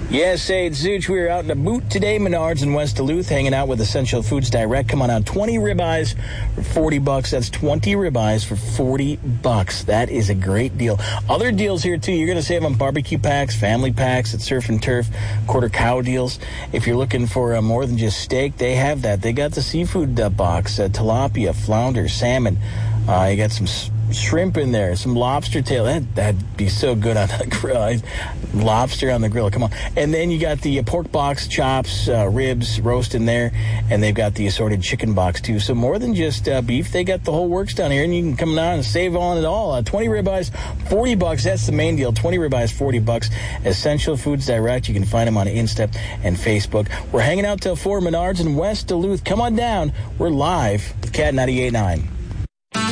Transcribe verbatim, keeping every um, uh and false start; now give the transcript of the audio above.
Yes, hey, it's Zooch. We are out in the boot today, Menards in West Duluth, hanging out with Essential Foods Direct. Come on out, twenty ribeyes for forty bucks. That's twenty ribeyes for forty bucks. That is a great deal. Other deals here, too. You're going to save on barbecue packs, family packs at Surf and Turf, quarter cow deals. If you're looking for uh, more than just steak, they have that. They got the seafood uh, box, uh, tilapia, flounder, salmon. Uh, you got some s- shrimp in there, some lobster tail. That, that'd be so good on the grill. Lobster on the grill, come on. And then you got the uh, pork box, chops, uh, ribs, roast in there, and they've got the assorted chicken box, too. So more than just uh, beef, they got the whole works down here, and you can come down and save on it all. Uh, twenty ribeyes, forty bucks. That's the main deal. twenty ribeyes, forty bucks. Essential Foods Direct. You can find them on Insta and Facebook. We're hanging out till four, Menards in West Duluth. Come on down. We're live with Cat ninety-eight point nine.